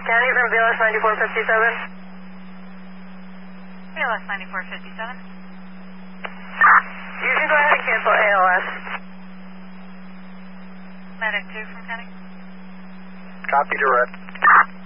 County from BLS 9457. BLS 9457. You can go ahead and cancel ALS. Medic 2 from County. Copy direct.